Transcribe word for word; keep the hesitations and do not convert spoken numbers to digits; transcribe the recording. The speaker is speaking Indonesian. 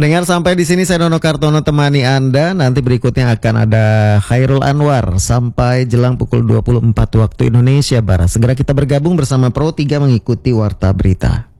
Pendengar, sampai di sini saya Dono Kartono temani Anda. Nanti berikutnya akan ada Khairul Anwar sampai jelang pukul dua puluh empat waktu Indonesia Barat. Segera kita bergabung bersama Pro tiga mengikuti Warta Berita.